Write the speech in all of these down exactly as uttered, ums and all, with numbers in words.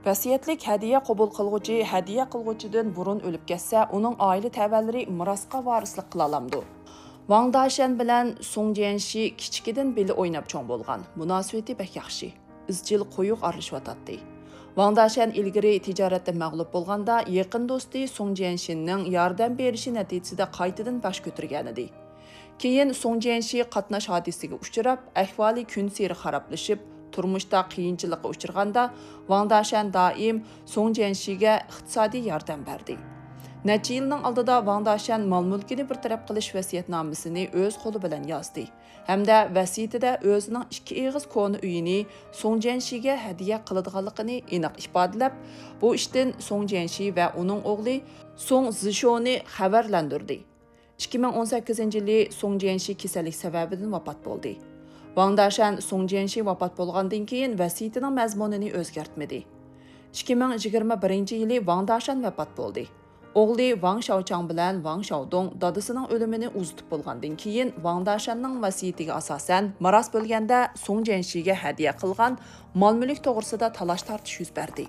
Vəsiyyətlik hədiyyə qəbul qılğucu hədiyyə qılğucudan burun ölüb ketsə, onun ailə təbəələri mirasqa varislik qıla alamdı. Wang Dashan bilan Song Jianxi kichikidan beli o'ynab cho'ng bo'lgan. Munosabati bak yaxshi. Izchil qo'yuq aralashayotdi. Wang Dashan ilgari tijoratda mag'lub bo'lganda, yaqin do'sti Song Jianxining yordam berishi natijasida qaytadan bosh ko'targan edi. Keyin Song Jianxi qatnash hodisiga uchrab, ahvoli kun sari xarablashib, turmushda qiyinchilikqa uchraganda, Wang Dashan doim Song Jianxiga iqtisodiy yordam berdi. Necha yilning oldida Wang Dashan mol-mulkini bir taraf qilish vasiyatnomasini o'z qo'li bilan yozdi. Hamda vasiyatida o'zining ikki eg'iz koni uyini Song Jianxiga hadiya qiladiganligini aniq ifodalab, bu ishdan Song Jianxi va uning o'g'li Song Zishoni xabarlantirdi. ikki ming o'n sakkizinchi yili Song Jianxi kasallik sababidan vafot bo'ldi. Wang Dashan Song Jianxi vafot bo'lgandan keyin vasiyatining mazmunini o'zgartmadi. ikki ming yigirma birinchi yili Wang Dashan vafot bo'ldi. O'g'li Wang Shaochang bilan Wang Shaodong dadasining o'limini uzitib bo'lgandan keyin Wang Dashanning vasiyatiga asosan miros bo'lganda Song Jianxiga hadiya qilgan mol-mulk to'g'risida talash-tartish yuz berdi.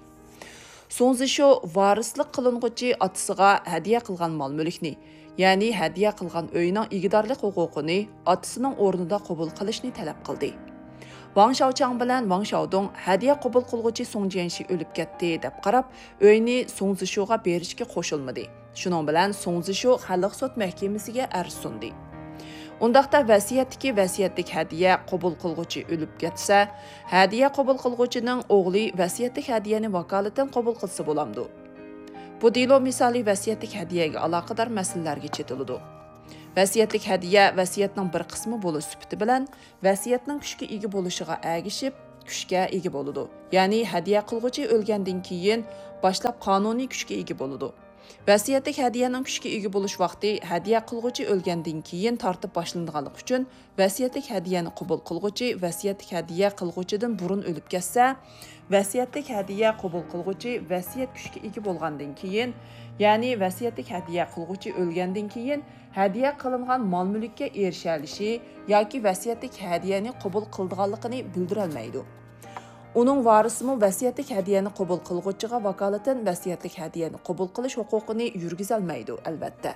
Song Zisho varislik qilinguchi otasiga hadiya qilgan mol-mulkni, ya'ni hadiya qilgan uyning igidorlik huquqini otasining o'rnida qabul qilishni talab qildi. Wang Shaochang bilan Wang Shaodong hadiya qabul qilguchi Song Jianxi o'lib ketdi deb qarab, uyni Song Zishoga berishga qo'shilmadi. Shuning bilan Song Zisho xalq sud mahkamasiga arz sundi. Undaqda vasiyatdagi vasiyatlik hadiya qabul qilguchi o'lib ketsa, hadiya qabul qilguchining o'g'li vasiyatlik hadiyani vakolatan qabul qilsa bo'lamdi. Bu delo misoli vasiyatlik hadiyaga aloqador masalalarga chetiladi. Vasiyatlik hadiya vasiyatning bir qismi bo'lish sifati bilan vasiyatning kuchga ega bo'lishiga agishib, kuchga ega bo'ladi. Ya'ni hadiya qilguchi o'lgandan keyin boshlab qonuniy kuchga ega bo'ladi. Vasiyatlik hadiyaning kuchga ega bo'lish vaqti hadiya qilguchi o'lgandan keyin tortib boshlanganlik uchun vasiyatlik hadiyani qabul qilguchi vasiyatlik hadiya qilguchidan burun o'lib ketsa, vasiyatlik hadiya qabul qilguchi vasiyat kuchga ega bo'lgandan keyin, ya'ni vasiyatlik hadiya qilguchi o'lgandan keyin hadiya qilingan mol-mulkka erishilishi yoki vasiyatlik hadiyani qabul qilganligini bildirolmaydi. Uning varisimi vasiyatlik hadiyani qabul qilguchiga vakolatan vasiyatlik hadiyani qabul qilish huquqini yurgizolmaydi, albatta.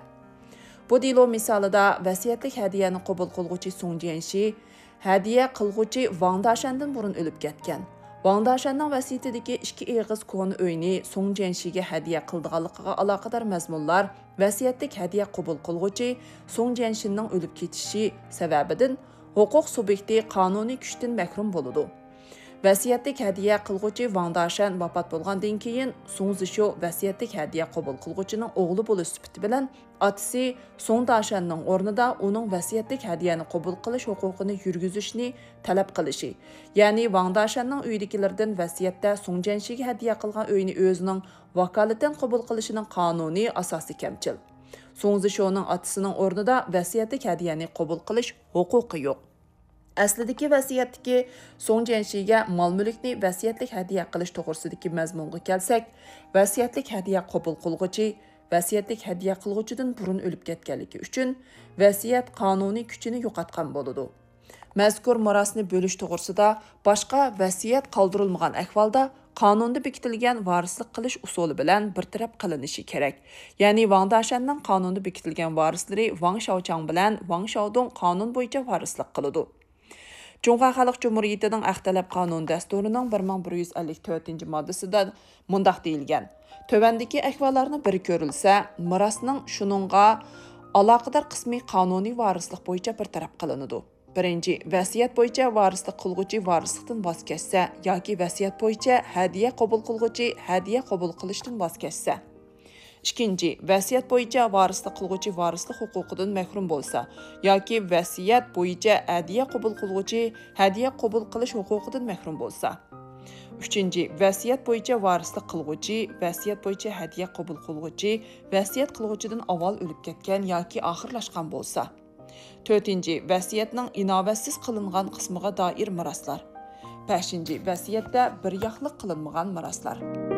Bu delo misolida vasiyatlik hadiyani qabul qilguchi Song Jianxi hadiya qilguchi Wang Dashandan burun o'lib ketgan. Wang Dashanning vasiyatidagi ikki eg'iz koni uyni Song Jianxiga hadiya qildiganligiga aloqador mazmunlar vasiyatlik hadiya qabul qilguchi Song Jianxining o'lib ketishi sababidan huquq subyekti qonuniy kuchdan mahrum bo'ladi. Vasiyatlik hadiya qilguchi Wang Dashan vafot bo'lgandan keyin Song Zisho vasiyatlik hadiya qabul qilguchining o'g'li bo'lish sifati bilan otasi Song Dashanning o'rnida uning vasiyatlik hadiyani qabul qilish huquqini yurgizishni talab qilishi, ya'ni Wang Dashanning uyidagilardan vasiyatda Song Jianxiga hadiya qilgan uyni o'zining vakolatan qabul qilishining qonuniy asosi kamchil. Song Zishoning otasining o'rnida vasiyatlik hadiyani qabul qilish huquqi yo'q. Aslidagi vasiyatdagi Song Jianxiga mol-mulkni vasiyatlik hadiya qilish to'g'risidagi mazmunga kelsak, vasiyatlik hadiya qabul qilguchi vasiyatlik hadiya qilguchidan burun o'lib ketganligi uchun vasiyat qonuniy kuchini yo'qotgan bo'ladi. Mazkur mirosni bo'lish to'g'risida boshqa vasiyat qoldirilmagan ahvolda qonunda bekitilgan varislik qilish usuli bilan bir taraf qilinishi kerak. Ya'ni Wang Dashanning qonunda bekitilgan varislari Wang Shaochang bilan Wang Shaodong qonun bo'yicha varislik qiladi. Cumhuriyet Xalq Cumhuriyetining Axtalab qonun dasturining bir ming bir yuz ellik to'rtinchi moddasida mundaq deyilgan. Tövandagi ahvollarni bir ko'rilsa, mirosning shuningga aloqador qismi qonuniy varislik bo'yicha bir taraf qilinadi. Birinchi, vasiyat bo'yicha varislik qilguchi varislikdan voz kechsa yoki vasiyat bo'yicha hadiya qabul qilguchi hadiya qabul qilishdan voz kechsa. Ikkinchi, vasiyat bo'yicha varislik qilguchi varislik huquqidan mahrum bo'lsa yoki vasiyat bo'yicha hadiya qabul qilguchi hadiya qabul qilish huquqidan mahrum bo'lsa. Uchinchi, vasiyat bo'yicha varislik qilguchi vasiyat bo'yicha hadiya qabul qilguchi vasiyat qilguchidan avval o'lib ketgan yoki oxirlashgan bo'lsa. To'rtinchi, vasiyatning inovatsiz qilingan qismiga doir miroslar. Beshinchi, vasiyatda bir yoqliq qilinmagan miroslar.